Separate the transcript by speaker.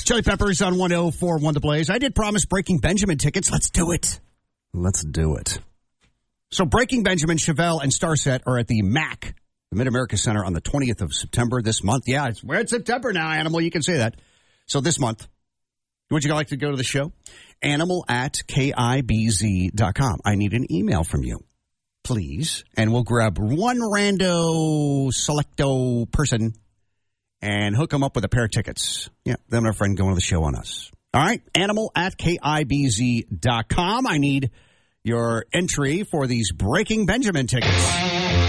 Speaker 1: Chili Peppers on 104.1 The Blaze. I did promise Breaking Benjamin tickets. Let's do it. Let's do it. So Breaking Benjamin, Chevelle, and Starset are at the MAC, the Mid-America Center, on the 20th of September this month. Yeah, we're in September now, Animal. You can say that. So this month, would you like to go to the show? Animal@KIBZ.com. I need an email from you, please. And we'll grab one rando selecto person and hook them up with a pair of tickets. Yeah, them and our friend going to the show on us. All right, Animal@KIBZ.com. I need your entry for these Breaking Benjamin tickets.